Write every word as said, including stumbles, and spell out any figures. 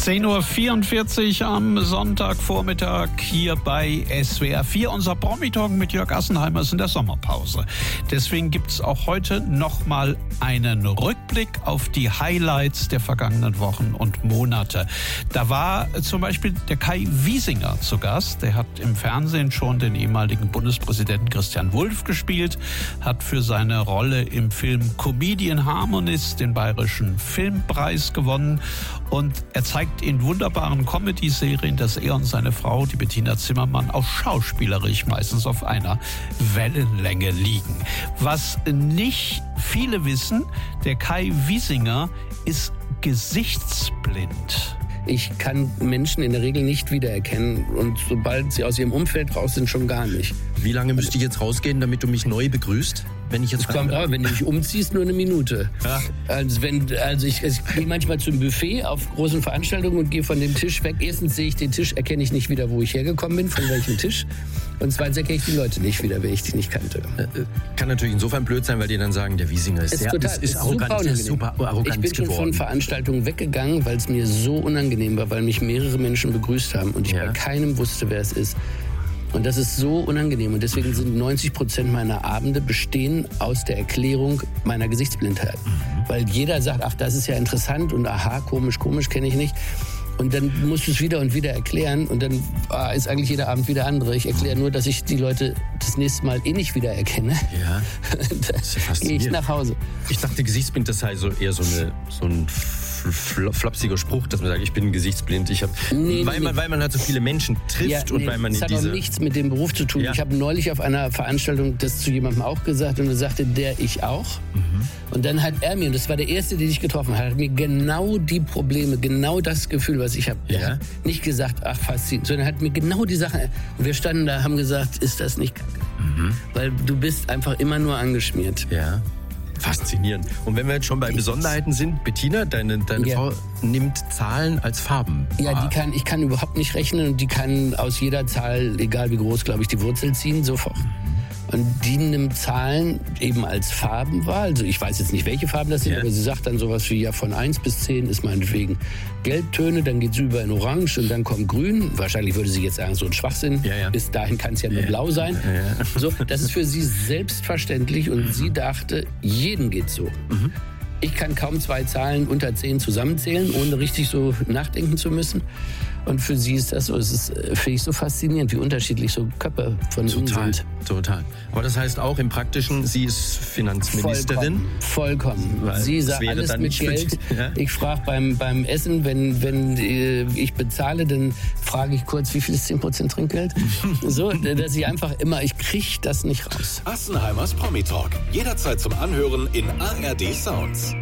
zehn Uhr vierundvierzig am Sonntagvormittag hier bei S W R vier. Unser Promi-Talk mit Jörg Assenheimer ist in der Sommerpause. Deswegen gibt es auch heute nochmal einen Rückblick auf die Highlights der vergangenen Wochen und Monate. Da war zum Beispiel der Kai Wiesinger zu Gast. Der hat im Fernsehen schon den ehemaligen Bundespräsidenten Christian Wulff gespielt, hat für seine Rolle im Film Comedian Harmonist den Bayerischen Filmpreis gewonnen. Und er zeigt in wunderbaren Comedy-Serien, dass er und seine Frau, die Bettina Zimmermann, auch schauspielerisch meistens auf einer Wellenlänge liegen. Was nicht viele wissen, der Kai Wiesinger ist gesichtsblind. Ich kann Menschen in der Regel nicht wiedererkennen und sobald sie aus ihrem Umfeld raus sind, schon gar nicht. Wie lange müsste ich jetzt rausgehen, damit du mich neu begrüßt? Wenn ich jetzt das kommt drauf, wenn du dich umziehst, nur eine Minute. Ja. Also, wenn, also ich, ich gehe manchmal zum Buffet auf großen Veranstaltungen und gehe von dem Tisch weg. Erstens sehe ich den Tisch, erkenne ich nicht wieder, wo ich hergekommen bin, von welchem Tisch. Und zweitens erkenne ich die Leute nicht wieder, wenn ich die nicht kannte. Kann natürlich insofern blöd sein, weil die dann sagen, der Wiesinger ist, ist sehr total, ist, ist, ist arrogant, super, ist super arrogant Ich bin schon geworden. von Veranstaltungen weggegangen, weil es mir so unangenehm war, weil mich mehrere Menschen begrüßt haben und ich ja. bei keinem wusste, wer es ist. Und das ist so unangenehm. Und deswegen sind neunzig Prozent meiner Abende bestehen aus der Erklärung meiner Gesichtsblindheit. Mhm. Weil jeder sagt, ach, das ist ja interessant und aha, komisch, komisch, kenne ich nicht. Und dann musst du es wieder und wieder erklären und dann ah, ist eigentlich jeder Abend wieder andere. Ich erkläre nur, dass ich die Leute das nächste Mal eh nicht wieder erkenne. Ja, das ist gehe ich nach Hause. Ich dachte, Gesichtsblind, das sei so eher so, eine, so ein flapsiger Spruch, dass man sagt, ich bin gesichtsblind. Ich hab, nee, weil, nee. Man, weil man halt so viele Menschen trifft ja, nee, und weil man das in diese... hat auch nichts mit dem Beruf zu tun. Ja. Ich habe neulich auf einer Veranstaltung das zu jemandem auch gesagt und er sagte, der ich auch. Mhm. Und dann hat er mir, und das war der Erste, den ich getroffen habe, hat mir genau die Probleme, genau das Gefühl, was ich habe. Ja. Nicht gesagt, ach faszinierend, sondern hat mir genau die Sachen... Und wir standen da, haben gesagt, ist das nicht kacke? Mhm. Weil du bist einfach immer nur angeschmiert. Ja. Faszinierend. Und wenn wir jetzt schon bei Besonderheiten sind, Bettina, deine, deine ja. Frau nimmt Zahlen als Farben. Ja, die kann, ich kann überhaupt nicht rechnen und die kann aus jeder Zahl, egal wie groß, glaube ich, die Wurzel ziehen, sofort. Und die nimmt Zahlen eben als Farben wahr. Also ich weiß jetzt nicht, welche Farben das sind, ja. aber sie sagt dann sowas wie, ja, von eins bis zehn ist meinetwegen Gelbtöne, dann geht es über in Orange und dann kommt Grün. Wahrscheinlich würde sie jetzt sagen, so ein Schwachsinn. Ja, ja. Bis dahin kann es ja nur ja. blau sein. Ja, ja. So, das ist für sie selbstverständlich und mhm. sie dachte, jedem geht's so. Mhm. Ich kann kaum zwei Zahlen unter zehn zusammenzählen, ohne richtig so nachdenken zu müssen. Und für sie ist das so, es ist, finde ich, so faszinierend, wie unterschiedlich so Köpfe von ihnen sind. Total. Aber das heißt auch im Praktischen, sie ist Finanzministerin? Vollkommen. vollkommen. Sie sagt alles mit Geld. Ja? Ich frage beim, beim Essen, wenn, wenn ich bezahle, dann frage ich kurz, wie viel ist zehn Prozent Trinkgeld? So, dass ich einfach immer, ich kriege das nicht raus. Assenheimers Promi-Talk. Jederzeit zum Anhören in A R D Sounds.